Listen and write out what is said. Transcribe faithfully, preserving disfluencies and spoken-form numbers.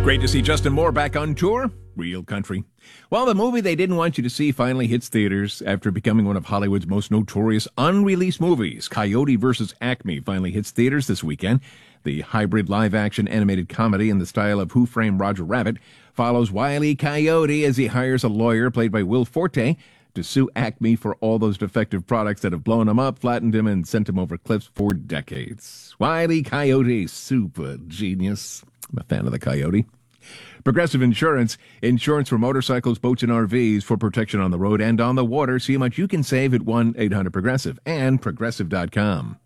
Great to see Justin Moore back on tour. Real country. Well, the movie they didn't want you to see finally hits theaters after becoming one of Hollywood's most notorious unreleased movies. Coyote versus Acme finally hits theaters this weekend. The hybrid live-action animated comedy in the style of Who Framed Roger Rabbit follows Wile E. Coyote as he hires a lawyer played by Will Forte to sue Acme for all those defective products that have blown him up, flattened him, and sent him over cliffs for decades. Wile E. Coyote, super genius. I'm a fan of the Coyote. Progressive Insurance. Insurance for motorcycles, boats, and R Vs for protection on the road and on the water. See how much you can save at one eight hundred progressive and progressive dot com.